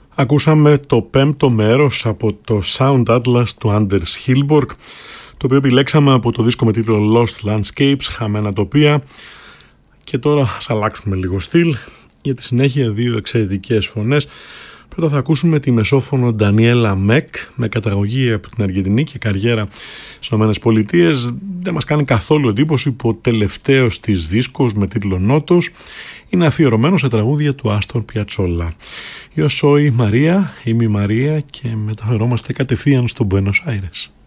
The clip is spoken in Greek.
Ακούσαμε το πέμπτο μέρος από το Sound Atlas του Anders Hillborg, το οποίο επιλέξαμε από το δίσκο με τίτλο Lost Landscapes, χαμένα τοπία. Και τώρα ας αλλάξουμε λίγο στυλ, για τη συνέχεια δύο εξαιρετικές φωνές. Πρώτα θα ακούσουμε τη μεσόφωνο Ντανιέλα Μεκ, με καταγωγή από την Αργεντινή και καριέρα στις ΗΠΑ. Δεν μας κάνει καθόλου εντύπωση που ο τελευταίος της δίσκος με τίτλο Νότος είναι αφιερωμένο σε τραγούδια του Άστορ Πιατσόλα. Yo soy María, είμαι η Μαρία και μεταφερόμαστε κατευθείαν στο Buenos Aires.